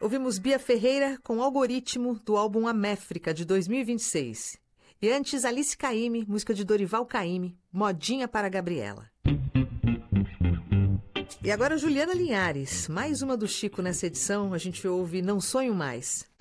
Ouvimos Bia Ferreira com Algoritmo, do álbum Améfrica, de 2026. E antes, Alice Caymmi, música de Dorival Caymmi, Modinha para Gabriela. E agora Juliana Linhares, mais uma do Chico nessa edição, a gente ouve Não Sonho Mais.